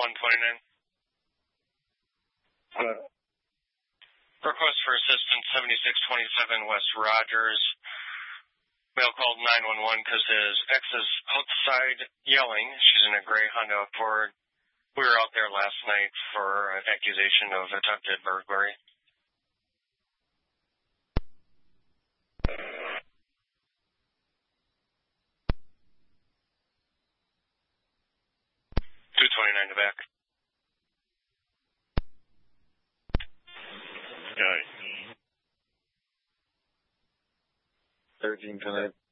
129. Request for assistance 7627 West Rogers. Male called 911 because his ex is outside yelling. She's in a gray Honda Accord. We were out there last night for an accusation of attempted burglary. .229 to back. Okay. 13 tonight.